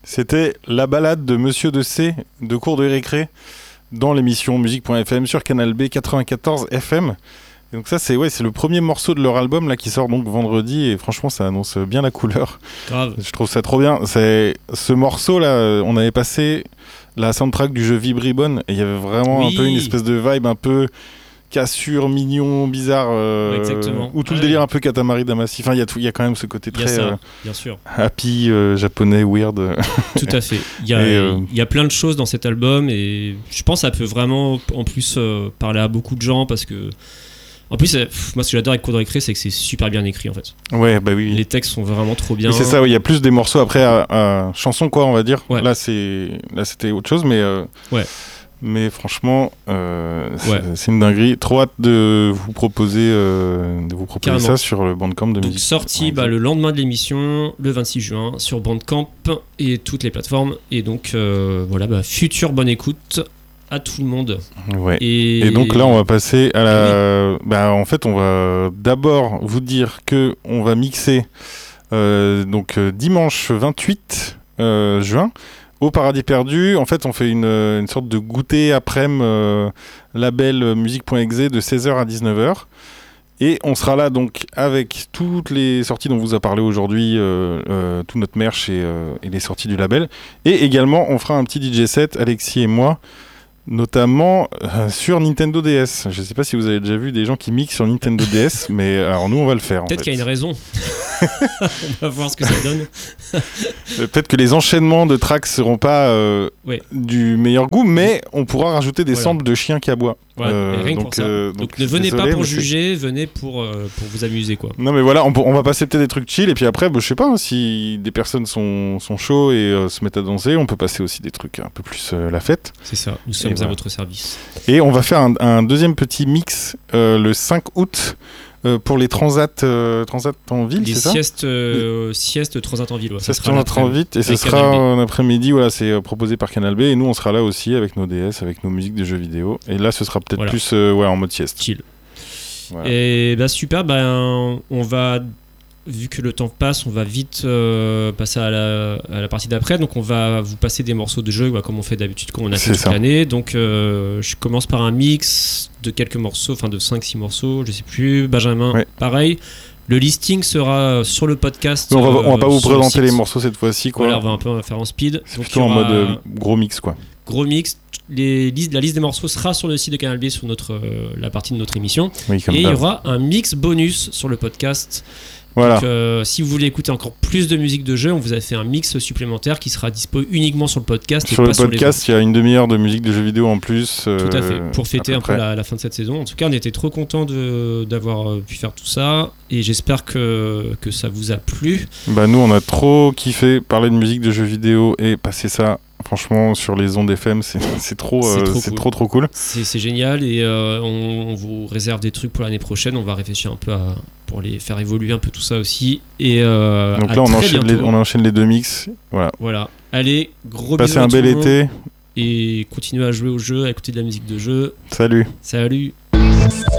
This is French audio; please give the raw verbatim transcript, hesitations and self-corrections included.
C'était la balade de Monsieur de C de cours de récré dans l'émission musique point f m sur Canal B quatre-vingt-quatorze F M. Et donc ça c'est ouais, c'est le premier morceau de leur album là qui sort donc vendredi et franchement ça annonce bien la couleur. Grave. Je trouve ça trop bien. C'est ce morceau là, on avait passé la soundtrack du jeu Vibribone et il y avait vraiment oui. un peu une espèce de vibe un peu cassure, mignon, bizarre, euh, exactement. ou tout ouais. le délire un peu Katamari Damacy. Enfin, il y a tout, il y a quand même ce côté très ça, euh, bien sûr. happy, euh, japonais, weird. Tout à fait. Il y a, euh... il y a plein de choses dans cet album et je pense que ça peut vraiment, en plus, euh, parler à beaucoup de gens parce que, en plus, pff, moi, ce que j'adore avec Cours de récré, c'est que c'est super bien écrit en fait. Ouais, bah oui. Les textes sont vraiment trop bien. Et c'est ça, il ouais, y a plus des morceaux après à, à chanson quoi, on va dire. Ouais. Là, c'est, là, c'était autre chose, mais. Euh... Ouais. Mais franchement, euh, ouais. c'est, c'est une dinguerie. Trop hâte de vous proposer, euh, de vous proposer ça sur le Bandcamp de Donc musique. sorti bah, le lendemain de l'émission, le vingt-six juin, sur Bandcamp et toutes les plateformes. Et donc euh, voilà, bah, future bonne écoute à tout le monde. Ouais. Et... et donc là, on va passer à la. Oui. Bah, en fait, on va d'abord vous dire que on va mixer euh, donc euh, dimanche vingt-huit euh, juin. Au Paradis Perdu, en fait, on fait une, une sorte de goûter après-midi euh, label musique point e x e de seize heures à dix-neuf heures. Et on sera là donc avec toutes les sorties dont on vous a parlé aujourd'hui, euh, euh, tout notre merch et, euh, et les sorties du label. Et également, on fera un petit D J set, Alexis et moi, notamment euh, sur Nintendo D S. Je ne sais pas si vous avez déjà vu des gens qui mixent sur Nintendo D S, mais alors nous, on va le faire. Peut-être en fait. qu'il y a une raison. On va voir ce que ça donne. Peut-être que les enchaînements de tracks seront pas euh, ouais. du meilleur goût, mais on pourra rajouter des voilà. samples de chiens qui aboient. Ouais, euh, rien que pour ça. Euh, donc, donc ne venez désolé, pas pour juger, c'est... venez pour, euh, pour vous amuser, quoi. Non mais voilà, on, on va passer peut-être des trucs chill, et puis après, bah, je sais pas, hein, si des personnes sont, sont chauds et euh, se mettent à danser, on peut passer aussi des trucs un peu plus euh, la fête. C'est ça, nous sommes et à voilà. votre service. Et on va faire un, un deuxième petit mix euh, le cinq août. Euh, pour les transats, euh, transats en ville, les c'est ça siestes, euh, les siestes transat en ville. Ouais, siestes transat en ville, et ce sera en après-midi, voilà, c'est euh, proposé par Canal B, et nous on sera là aussi avec nos D S, avec nos musiques de jeux vidéo, et là ce sera peut-être voilà. plus euh, ouais, en mode sieste. Chill. Voilà. Et bah super, bah, on va, vu que le temps passe, on va vite euh, passer à la, à la partie d'après, donc on va vous passer des morceaux de jeu, bah, comme on fait d'habitude quand on a fait toute l'année. Donc euh, je commence par un mix de quelques morceaux, enfin de cinq six morceaux, je sais plus. Benjamin, ouais. pareil. Le listing sera sur le podcast. On va, euh, on va pas vous présenter les morceaux cette fois-ci, quoi. Voilà, on va un peu faire en speed. C'est donc plutôt en mode euh, gros mix, quoi. Gros mix. Les listes, la liste des morceaux sera sur le site de Canal B, sur notre, euh, la partie de notre émission. Oui, comme et ça. Il y aura un mix bonus sur le podcast. Voilà. Donc, euh, si vous voulez écouter encore plus de musique de jeu, on vous a fait un mix supplémentaire qui sera dispo uniquement sur le podcast. Sur et le pas podcast, il y a une demi-heure de musique de jeux vidéo en plus. Euh, tout à fait, pour fêter un peu la, la fin de cette saison. En tout cas, on était trop contents de, d'avoir pu faire tout ça et j'espère que, que ça vous a plu. Bah, nous, on a trop kiffé parler de musique de jeux vidéo et passer ça. Franchement, sur les ondes F M, c'est, c'est, trop, c'est, euh, trop, c'est cool. trop trop cool. C'est, c'est génial et euh, on, on vous réserve des trucs pour l'année prochaine. On va réfléchir un peu à, pour les faire évoluer un peu tout ça aussi. Et euh, donc là, on enchaîne, les, on enchaîne les deux mix. Voilà. Voilà. Allez, gros bisous. Passez un bel été. Et continuez à jouer au jeu, à écouter de la musique de jeu. Salut. Salut.